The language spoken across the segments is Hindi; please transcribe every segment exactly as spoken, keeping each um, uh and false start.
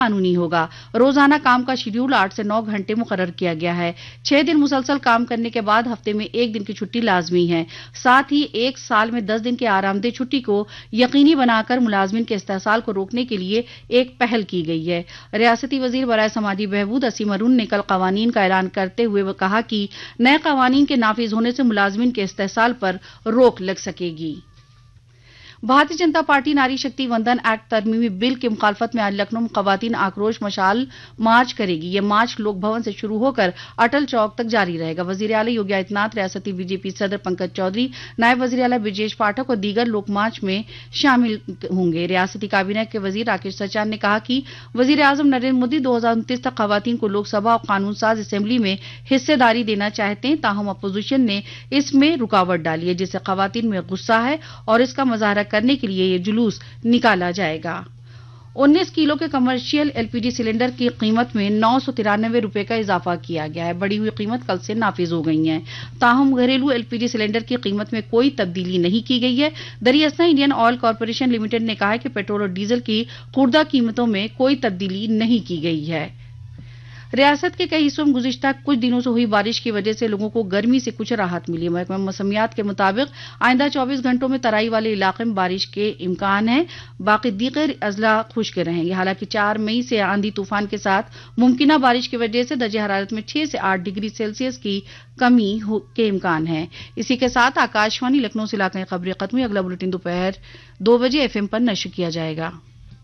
कानूनी होगा। रोजाना काम का शेड्यूल आठ से नौ घंटे मुकर्रर किया गया है। छह दिन मुसलसल काम करने के बाद हफ्ते में एक दिन की छुट्टी लाजमी है। साथ ही एक साल में दस दिन के आरामदेह छुट्टी को यकीनी बनाकर मुलाजमिन के इस्तेहसाल को रोकने के लिए एक पहल की गई है। रियासती वजीर बराए समाजी बहबूद असीम अरून ने कल कवानीन का ऐलान करते हुए कहा कि नए कवानीन के नाफिज होने से मुलाजमिन के इस्तेहसाल पर रोक लग सकेगी। भारतीय जनता पार्टी नारी शक्ति वंदन एक्ट तरमीमी बिल की मुखालफत में आज लखनऊ में खवातीन आक्रोश मशाल मार्च करेगी। यह मार्च लोक भवन से शुरू होकर अटल चौक तक जारी रहेगा। वजीर आला योगी आदित्यनाथ, रियासती बीजेपी सदर पंकज चौधरी, नायब वजीर आला ब्रजेश पाठक और दीगर लोग मार्च में शामिल होंगे। रियासती काबीना के वजीर राकेश सचान ने कहा कि वजीर आजम नरेंद्र मोदी दो हजार उनतीस तक खवातीन को लोकसभा और कानून साज असेंबली में हिस्सेदारी देना चाहते हैं, ताहम अपोजिशन ने इसमें रुकावट डाली है, जिससे खवातीन में गुस्सा है और इसका मुजाहरा करने के लिए ये जुलूस निकाला जाएगा। उन्नीस किलो के कमर्शियल एलपीजी सिलेंडर की कीमत में नौ सौ तिरानवे रुपए का इजाफा किया गया है। बढ़ी हुई कीमत कल से नाफिज हो गई है। ताहम घरेलू एलपीजी सिलेंडर की कीमत में कोई तब्दीली नहीं की गई है। दरियासना इंडियन ऑयल कॉरपोरेशन लिमिटेड ने कहा है कि पेट्रोल और डीजल की खुर्दा कीमतों में कोई तब्दीली नहीं की गई है। रियासत के कई हिस्सों में गुज़िश्ता कुछ दिनों से हुई बारिश की वजह से लोगों को गर्मी से कुछ राहत मिली है। महकमा मौसमियात के मुताबिक आइंदा चौबीस घंटों में तराई वाले इलाके में बारिश के इम्कान है। बाकी दीगर अजला खुश्क रहेंगे। हालांकि चार मई से आंधी तूफान के साथ मुमकिना बारिश की वजह से दर्जे हरारत में छह से आठ डिग्री सेल्सियस की कमी के इम्कान है। इसी के साथ आकाशवाणी लखनऊ से इलाके खबरें खत्म हुई। अगला बुलेटिन दोपहर दो बजे एफ एम पर नश्र किया जाएगा।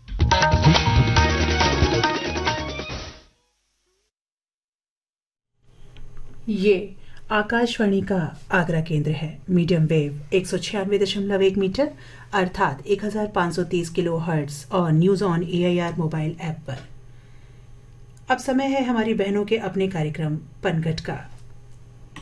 ये आकाशवाणी का आगरा केंद्र है। मीडियम वेव एक सौ छियानवे दशमलव एक मीटर अर्थात एक हजार पाँच सौ तीस किलो हर्ट्ज और news on A I R mobile app पर। अब समय है हमारी बहनों के अपने कार्यक्रम पनघट का।